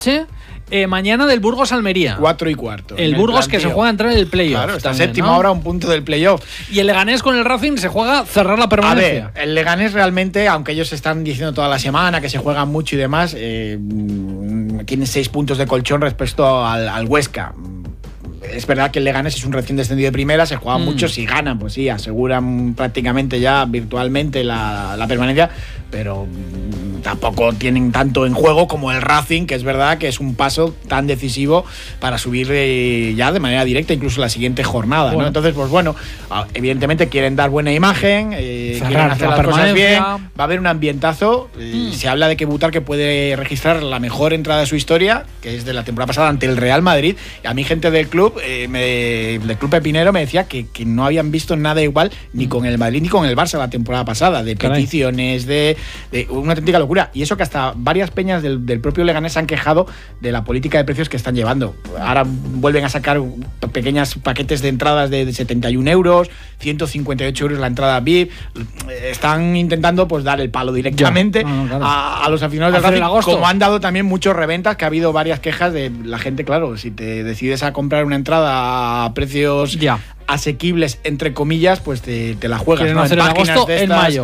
Mañana del Burgos Almería. 4:15. El Burgos que se juega a entrar en el playoff. Claro, está también, séptimo ¿no? ahora, un punto del playoff. Y el Leganés con el Racing se juega cerrar la permanencia. A ver, el Leganés realmente, aunque ellos están diciendo toda la semana que se juegan mucho y demás, tienen 6 puntos de colchón respecto al Huesca. Es verdad que el Leganés es un recién descendido de primera, se juegan mucho, si ganan, pues sí, aseguran prácticamente ya virtualmente la permanencia, pero tampoco tienen tanto en juego como el Racing, que es verdad que es un paso tan decisivo para subir ya de manera directa incluso la siguiente jornada, bueno, ¿no? Entonces, pues bueno, evidentemente quieren dar buena imagen, quieren hacer las cosas bien, va a haber un ambientazo, se habla de que Butarque puede registrar la mejor entrada de su historia, que es de la temporada pasada ante el Real Madrid, y a mí gente del club, del club pepinero, me decía que no habían visto nada igual ni con el Madrid ni con el Barça la temporada pasada, de peticiones, de una auténtica locura. Y eso que hasta varias peñas del propio Leganés han quejado de la política de precios que están llevando. Ahora vuelven a sacar pequeños paquetes de entradas de 71 euros, 158 euros la entrada VIP. Están intentando pues dar el palo directamente a los aficionados del Racing, como han dado también muchos reventas, que ha habido varias quejas de la gente. Claro, si te decides a comprar una entrada a precios asequibles, entre comillas, pues te la juegas, ¿no? En agosto, en mayo.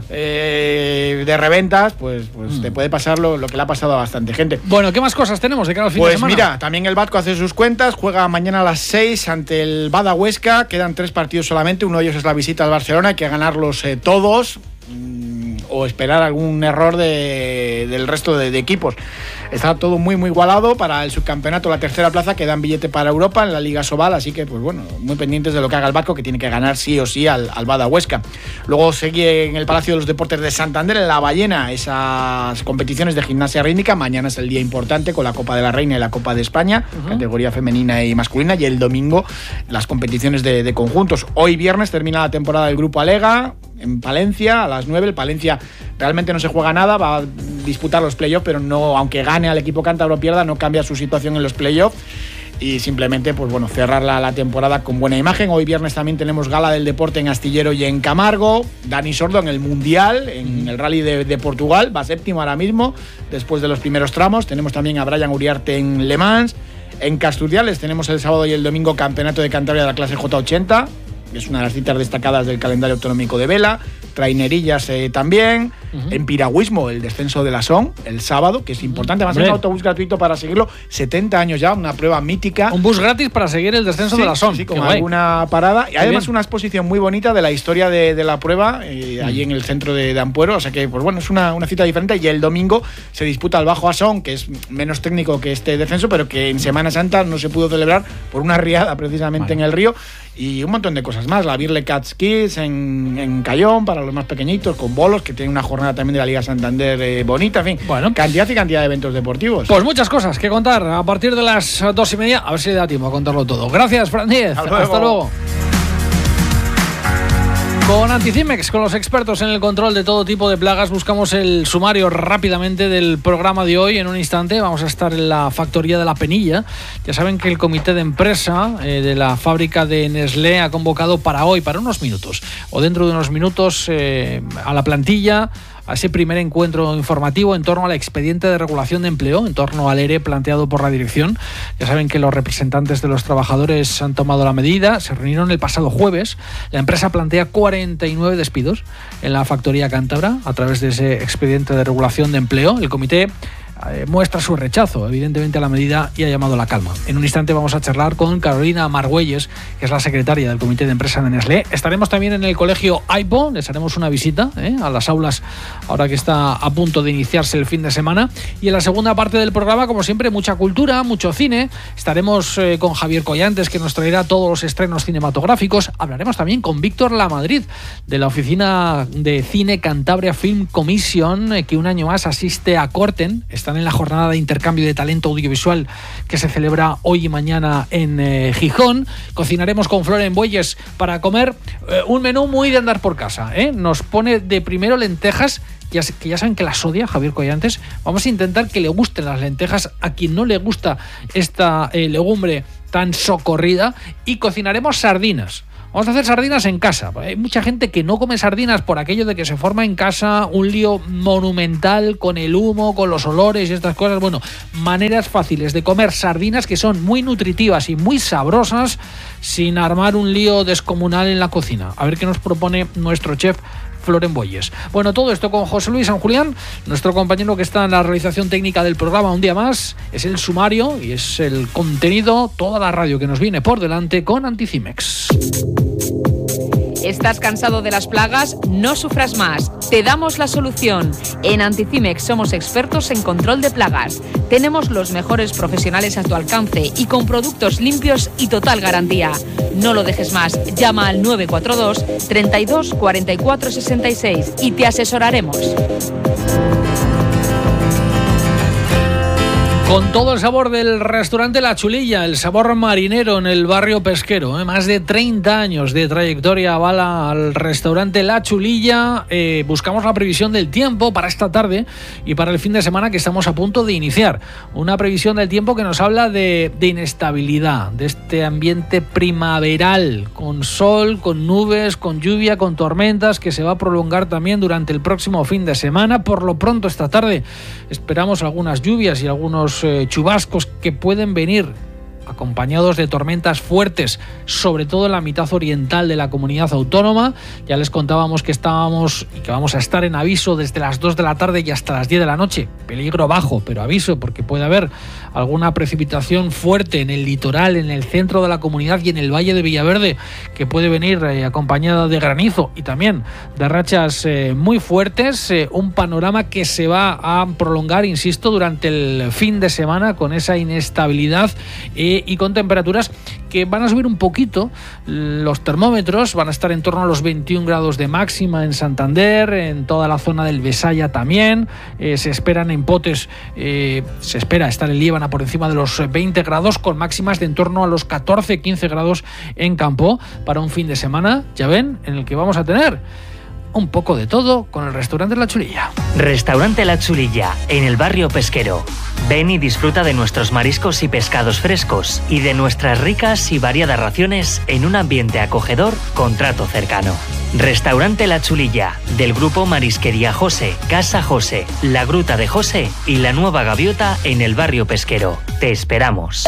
De reventas, pues te puede pasar lo que le ha pasado a bastante gente. Bueno, ¿qué más cosas tenemos de cara al fin de semana? Pues mira, también el Batco hace sus cuentas, juega mañana a las 6 ante el Bada Huesca, quedan 3 partidos solamente, uno de ellos es la visita al Barcelona, hay que ganarlos todos, o esperar algún error del resto de equipos. Está todo muy muy igualado para el subcampeonato, la tercera plaza, que dan billete para Europa en la Liga Sobal, así que pues bueno, muy pendientes de lo que haga el Batco, que tiene que ganar sí o sí al Bada Huesca. Luego sigue en el Palacio de los Deportes de Santander, en La Ballena, esas competiciones de gimnasia rítmica. Mañana es el día importante con la Copa de la Reina y la Copa de España, categoría femenina y masculina, y el domingo las competiciones de conjuntos. Hoy viernes termina la temporada del Grupo Alega en Palencia a las 9. El Palencia realmente no se juega nada, va a disputar los playoffs, pero no, aunque gane al equipo cántabro, pierda, no cambia su situación en los playoffs, y simplemente pues bueno, cerrar la temporada con buena imagen. Hoy viernes también tenemos gala del deporte en Astillero y en Camargo. Dani Sordo en el Mundial, en el Rally de Portugal, va séptimo ahora mismo después de los primeros tramos. Tenemos también a Brian Uriarte en Le Mans. En Casturdiales tenemos el sábado y el domingo Campeonato de Cantabria de la clase J80, que es una de las citas destacadas del calendario autonómico de vela. Trainerillas también. En piragüismo, el descenso de la SON el sábado, que es importante. Va a ser un autobús gratuito para seguirlo. 70 años ya, una prueba mítica. Un bus gratis para seguir el descenso de la SON. Sí, con alguna parada. Y además una exposición muy bonita de la historia de la prueba, allí en el centro de Ampuero. O sea que, pues bueno, es una cita diferente. Y el domingo se disputa el Bajo Asón, que es menos técnico que este descenso, pero que en Semana Santa no se pudo celebrar por una riada precisamente en el río. Y un montón de cosas más. La Birle Cats Kids en Cayón, para los más pequeñitos, con bolos, que tiene una jornada también de la Liga Santander bonita. En fin, bueno, cantidad y cantidad de eventos deportivos. Pues muchas cosas que contar a partir de las 2:30. A ver si le da tiempo a contarlo todo. Gracias, Fran Díez. Hasta luego. Con Anticimex, con los expertos en el control de todo tipo de plagas, buscamos el sumario rápidamente del programa de hoy. En un instante vamos a estar en la factoría de La Penilla. Ya saben que el comité de empresa de la fábrica de Nestlé ha convocado para hoy, para unos minutos, o dentro de unos minutos, a la plantilla, a ese primer encuentro informativo en torno al expediente de regulación de empleo, en torno al ERE planteado por la dirección. Ya saben que los representantes de los trabajadores han tomado la medida, se reunieron el pasado jueves. La empresa plantea 49 despidos en la factoría cántabra a través de ese expediente de regulación de empleo. El comité muestra su rechazo, evidentemente, a la medida y ha llamado a la calma. En un instante vamos a charlar con Carolina Margüelles, que es la secretaria del Comité de Empresa de Nestlé. Estaremos también en el colegio AIPO, les haremos una visita a las aulas ahora que está a punto de iniciarse el fin de semana. Y en la segunda parte del programa, como siempre, mucha cultura, mucho cine. Estaremos con Javier Collantes, que nos traerá todos los estrenos cinematográficos. Hablaremos también con Víctor Lamadrid, de la oficina de cine Cantabria Film Commission, que un año más asiste a Corten. Están en la jornada de intercambio de talento audiovisual que se celebra hoy y mañana en Gijón. Cocinaremos con Floren Bueyes para comer un menú muy de andar por casa. Nos pone de primero lentejas, que ya saben que las odia Javier Collantes. Vamos a intentar que le gusten las lentejas a quien no le gusta esta legumbre tan socorrida. Y cocinaremos sardinas. Vamos a hacer sardinas en casa. Hay mucha gente que no come sardinas por aquello de que se forma en casa un lío monumental con el humo, con los olores y estas cosas. Bueno, maneras fáciles de comer sardinas que son muy nutritivas y muy sabrosas sin armar un lío descomunal en la cocina. A ver qué nos propone nuestro chef Floren Boyes. Bueno, todo esto con José Luis San Julián, nuestro compañero que está en la realización técnica del programa un día más. Es el sumario y es el contenido, toda la radio que nos viene por delante con Anticimex. ¿Estás cansado de las plagas? No sufras más. Te damos la solución. En Anticimex somos expertos en control de plagas. Tenemos los mejores profesionales a tu alcance y con productos limpios y total garantía. No lo dejes más. Llama al 942 32 44 66 y te asesoraremos. Con todo el sabor del restaurante La Chulilla, el sabor marinero en el barrio pesquero. Más de 30 años de trayectoria avala al restaurante La Chulilla. Buscamos la previsión del tiempo para esta tarde y para el fin de semana que estamos a punto de iniciar. Una previsión del tiempo que nos habla de inestabilidad, de este ambiente primaveral, con sol, con nubes, con lluvia, con tormentas, que se va a prolongar también durante el próximo fin de semana. Por lo pronto esta tarde esperamos algunas lluvias y algunos chubascos que pueden venir acompañados de tormentas fuertes, sobre todo en la mitad oriental de la comunidad autónoma. Ya les contábamos que estábamos y que vamos a estar en aviso desde las 2 de la tarde y hasta las 10 de la noche. Peligro bajo, pero aviso, porque puede haber alguna precipitación fuerte en el litoral, en el centro de la comunidad y en el valle de Villaverde, que puede venir acompañada de granizo y también de rachas muy fuertes. Un panorama que se va a prolongar, insisto, durante el fin de semana con esa inestabilidad y con temperaturas que van a subir un poquito. Los termómetros van a estar en torno a los 21 grados de máxima en Santander, en toda la zona del Besaya también. Se esperan en Potes, se espera estar en Líbana por encima de los 20 grados, con máximas de en torno a los 14-15 grados en Campo, para un fin de semana, ya ven, en el que vamos a tener un poco de todo con el restaurante La Chulilla. Restaurante La Chulilla, en el barrio pesquero. Ven y disfruta de nuestros mariscos y pescados frescos y de nuestras ricas y variadas raciones en un ambiente acogedor con trato cercano. Restaurante La Chulilla, del grupo Marisquería José, Casa José, La Gruta de José y La Nueva Gaviota en el barrio pesquero. Te esperamos.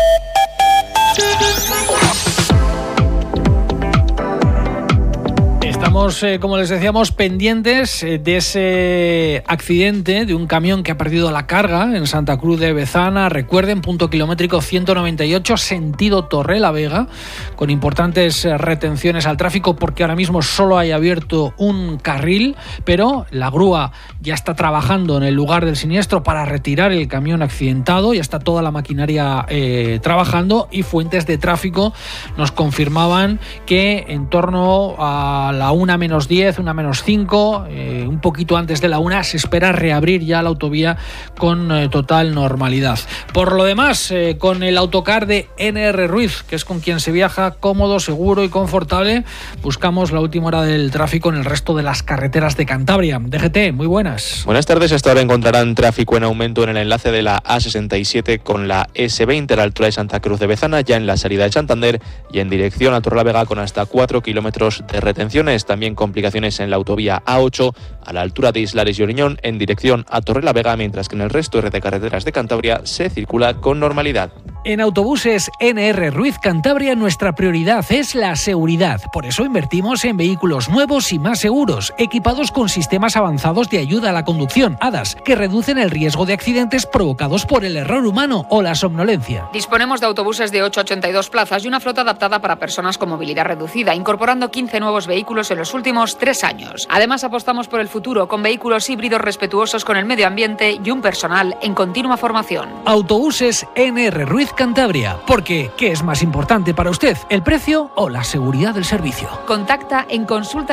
Estamos, como les decíamos, pendientes de ese accidente de un camión que ha perdido la carga en Santa Cruz de Bezana. Recuerden, punto kilométrico 198, sentido Torrelavega, con importantes retenciones al tráfico porque ahora mismo solo hay abierto un carril, pero la grúa ya está trabajando en el lugar del siniestro para retirar el camión accidentado. Ya está toda la maquinaria trabajando y fuentes de tráfico nos confirmaban que en torno a la 1:10, 1:05, un poquito antes de la 1, se espera reabrir ya la autovía con total normalidad. Por lo demás, con el autocar de NR Ruiz, que es con quien se viaja cómodo, seguro y confortable, buscamos la última hora del tráfico en el resto de las carreteras de Cantabria. DGT, muy buenas. Buenas tardes. Hasta ahora encontrarán tráfico en aumento en el enlace de la A67 con la S20 a la altura de Santa Cruz de Bezana, ya en la salida de Santander, y en dirección a Torrelavega con hasta 4 kilómetros de retenciones. También complicaciones en la autovía A8 a la altura de Islares y Oriñón en dirección a Torrelavega, mientras que en el resto de carreteras de Cantabria se circula con normalidad. En autobuses NR Ruiz Cantabria nuestra prioridad es la seguridad. Por eso invertimos en vehículos nuevos y más seguros, equipados con sistemas avanzados de ayuda a la conducción, ADAS, que reducen el riesgo de accidentes provocados por el error humano o la somnolencia. Disponemos de autobuses de 8 a 82 plazas y una flota adaptada para personas con movilidad reducida, incorporando 15 nuevos vehículos en los últimos 3 años. Además, apostamos por el futuro con vehículos híbridos respetuosos con el medio ambiente y un personal en continua formación. Autobuses NR Ruiz Cantabria, porque ¿qué es más importante para usted, el precio o la seguridad del servicio? Contacta en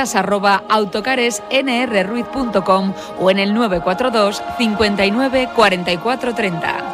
consultas@autocaresnrruiz.com o en el 942 59 44 30.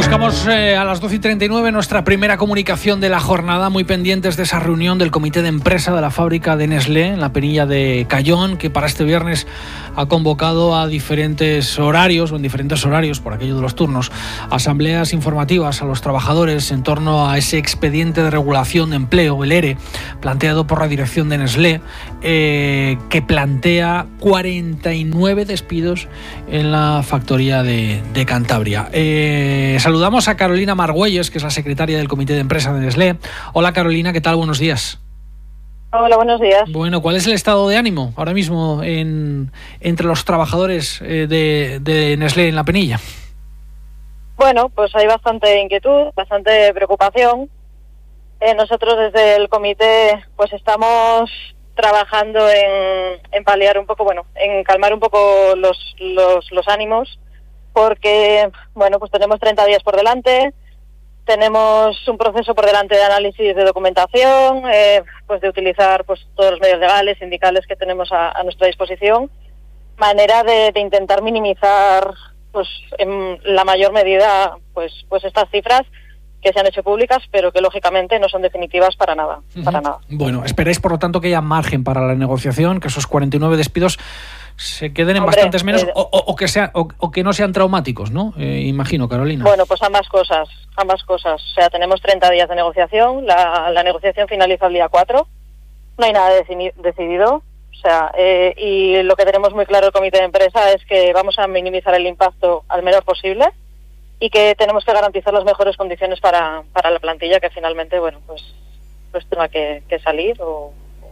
Buscamos a las 12:39 nuestra primera comunicación de la jornada, muy pendientes de esa reunión del comité de empresa de la fábrica de Nestlé en la Penilla de Cayón, que para este viernes ha convocado a diferentes horarios, o en diferentes horarios, por aquello de los turnos, asambleas informativas a los trabajadores en torno a ese expediente de regulación de empleo, el ERE, planteado por la dirección de Nestlé, que plantea 49 despidos en la factoría de Cantabria. Saludamos a Carolina Margüelles, que es la secretaria del comité de empresa de Nestlé. Hola Carolina, ¿qué tal? Buenos días. Hola, buenos días. Bueno, ¿cuál es el estado de ánimo ahora mismo entre los trabajadores de Nestlé en la Penilla? Bueno, pues hay bastante inquietud, bastante preocupación. Nosotros desde el comité pues estamos trabajando en paliar un poco, en calmar un poco los ánimos, porque, pues tenemos 30 días por delante, tenemos un proceso por delante de análisis de documentación, pues de utilizar pues todos los medios legales, sindicales que tenemos a nuestra disposición, manera de intentar minimizar pues en la mayor medida pues estas cifras que se han hecho públicas, pero que lógicamente no son definitivas para nada, para nada. Bueno, esperáis por lo tanto que haya margen para la negociación, que esos 49 despidos se queden en bastantes menos o que no sean traumáticos, ¿no? Imagino, Carolina. Bueno, pues ambas cosas. O sea, tenemos 30 días de negociación, la negociación finaliza el día 4, no hay nada decidido, o sea, y lo que tenemos muy claro el comité de empresa es que vamos a minimizar el impacto al menor posible y que tenemos que garantizar las mejores condiciones para la plantilla que finalmente, pues tenga que salir o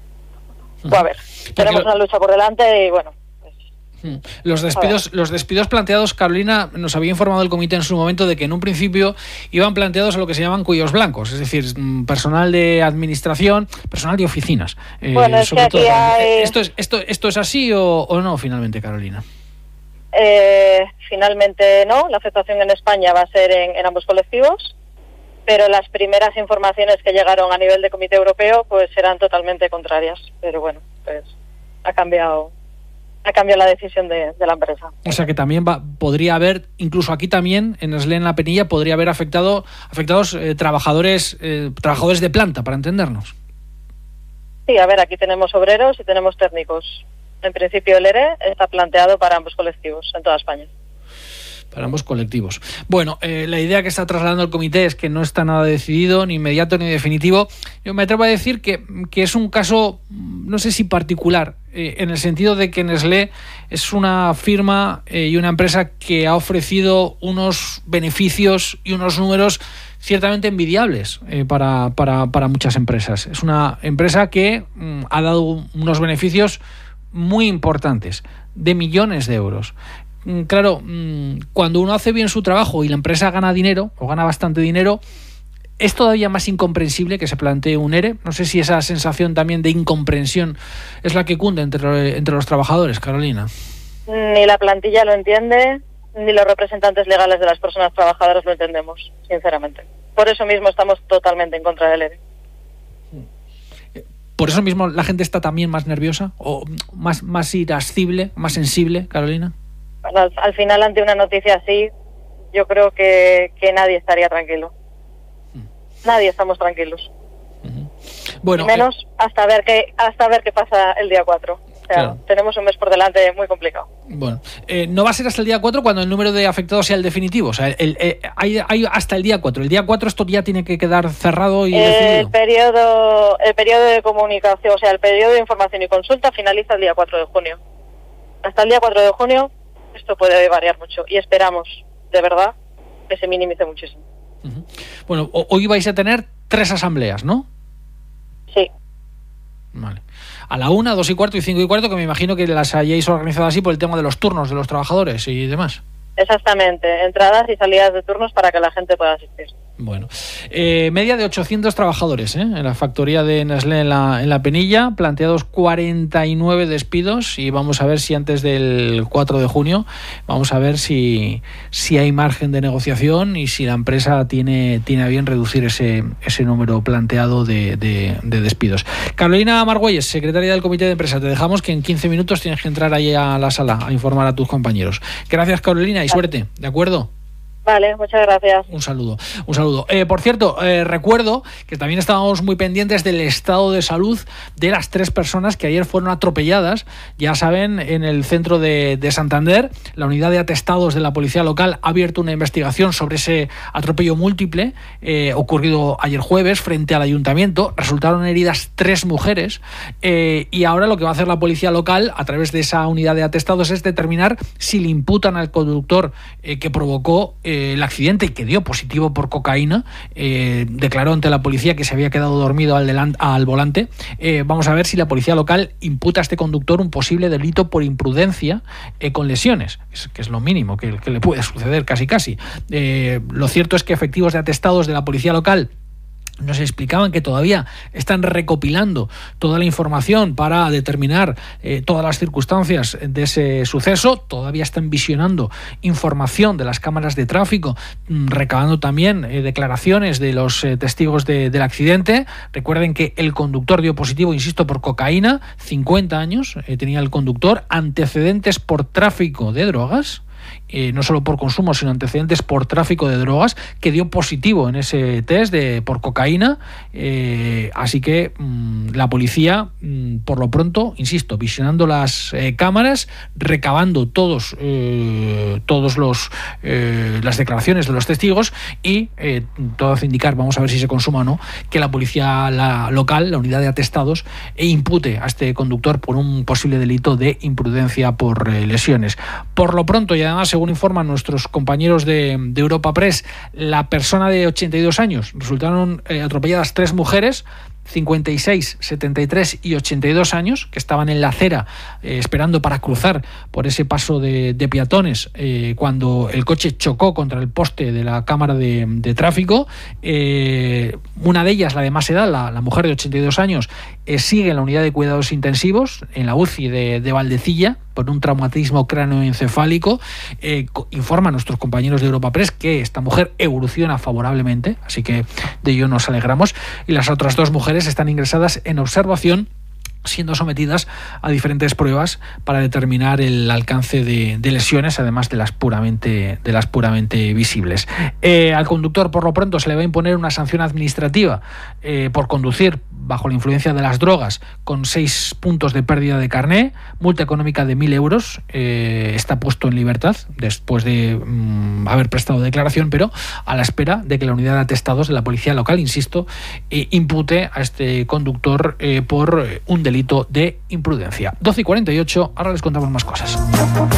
a ver. Tenemos una lucha por delante y Los despidos planteados, Carolina, nos había informado el comité en su momento de que en un principio iban planteados a lo que se llaman cuellos blancos, es decir, personal de administración, personal de oficinas. Es que aquí hay... ¿Esto es así o no, finalmente, Carolina? Finalmente no, la afectación en España va a ser en ambos colectivos, pero las primeras informaciones que llegaron a nivel de comité europeo pues eran totalmente contrarias, pero pues ha cambiado la decisión de la empresa. O sea que también podría haber, incluso aquí también, en Nestlé, en la Penilla, podría haber afectados trabajadores de planta, para entendernos. Sí, a ver, aquí tenemos obreros y tenemos técnicos. En principio el ERE está planteado para ambos colectivos, en toda España. Para ambos colectivos. Bueno, la idea que está trasladando el comité es que no está nada decidido, ni inmediato ni definitivo. Yo me atrevo a decir que es un caso, no sé si particular, en el sentido de que Nestlé es una firma y una empresa que ha ofrecido unos beneficios y unos números ciertamente envidiables para muchas empresas. Es una empresa que ha dado unos beneficios muy importantes, de millones de euros. Claro, cuando uno hace bien su trabajo y la empresa gana dinero, o gana bastante dinero, es todavía más incomprensible que se plantee un ERE. No sé si esa sensación también de incomprensión es la que cunde entre los trabajadores, Carolina. Ni la plantilla lo entiende, ni los representantes legales de las personas trabajadoras lo entendemos, sinceramente. Por eso mismo estamos totalmente en contra del ERE. ¿Por eso mismo la gente está también más nerviosa o más irascible, más sensible, Carolina? Bueno, al final, ante una noticia así, yo creo que nadie estaría tranquilo. Nadie estamos tranquilos. Bueno, y menos hasta ver qué pasa el día 4. O sea, claro, tenemos un mes por delante muy complicado. Bueno, no va a ser hasta el día 4 cuando el número de afectados sea el definitivo. O sea, hay hasta el día 4. El día 4 esto ya tiene que quedar cerrado y decidido. El periodo de comunicación, o sea, el periodo de información y consulta finaliza el día 4 de junio. Hasta el día 4 de junio esto puede variar mucho y esperamos, de verdad, que se minimice muchísimo. Bueno, hoy vais a tener 3 asambleas, ¿no? Sí. Vale. A la 1, 2 y cuarto y 5 y cuarto, que me imagino que las hayáis organizado así por el tema de los turnos de los trabajadores y demás. Exactamente, entradas y salidas de turnos para que la gente pueda asistir. Bueno, media de 800 trabajadores en la factoría de Nestlé en la Penilla, planteados 49 despidos y vamos a ver si antes del 4 de junio, vamos a ver si hay margen de negociación y si la empresa tiene a bien reducir ese número planteado de despidos. Carolina Margüelles, secretaria del comité de empresa, te dejamos que en 15 minutos tienes que entrar ahí a la sala a informar a tus compañeros. Gracias, Carolina, y suerte, ¿de acuerdo? Vale, muchas gracias. Un saludo. Por cierto, recuerdo que también estábamos muy pendientes del estado de salud de las 3 personas que ayer fueron atropelladas. Ya saben, en el centro de Santander, la unidad de atestados de la policía local ha abierto una investigación sobre ese atropello múltiple ocurrido ayer jueves frente al ayuntamiento. Resultaron heridas 3 mujeres y ahora lo que va a hacer la policía local a través de esa unidad de atestados es determinar si le imputan al conductor que provocó el accidente y que dio positivo por cocaína. Declaró ante la policía que se había quedado dormido al volante. Vamos a ver si la policía local imputa a este conductor un posible delito por imprudencia con lesiones, que es lo mínimo que le puede suceder casi. Lo cierto es que efectivos de atestados de la policía local nos explicaban que todavía están recopilando toda la información para determinar todas las circunstancias de ese suceso. Todavía están visionando información de las cámaras de tráfico, recabando también declaraciones de los testigos del accidente. Recuerden que el conductor dio positivo, insisto, por cocaína. 50 años tenía el conductor, antecedentes por tráfico de drogas. No solo por consumo, sino antecedentes por tráfico de drogas, que dio positivo en ese test por cocaína. Así que la policía, por lo pronto, insisto, visionando las cámaras, recabando todas las declaraciones de los testigos y todo hace indicar, vamos a ver si se consuma o no, que la policía local, la unidad de atestados, impute a este conductor por un posible delito de imprudencia por lesiones. Por lo pronto, y además, según informan nuestros compañeros de Europa Press, la persona de 82 años resultaron atropelladas 3 mujeres, 56, 73 y 82 años, que estaban en la acera esperando para cruzar por ese paso de peatones cuando el coche chocó contra el poste de la cámara de tráfico. Una de ellas, la de más edad, la mujer de 82 años, sigue en la unidad de cuidados intensivos, en la UCI de Valdecilla, por un traumatismo cráneoencefálico. Informan nuestros compañeros de Europa Press que esta mujer evoluciona favorablemente, así que de ello nos alegramos. Y las otras 2 mujeres están ingresadas en observación, siendo sometidas a diferentes pruebas para determinar el alcance de lesiones, además de las puramente visibles. Al conductor, por lo pronto, se le va a imponer una sanción administrativa por conducir bajo la influencia de las drogas, con 6 puntos de pérdida de carné, multa económica de 1.000 euros. Está puesto en libertad después de haber prestado declaración, pero a la espera de que la unidad de atestados de la policía local, insisto, impute a este conductor por un delito de imprudencia. 12:48, ahora les contamos más cosas.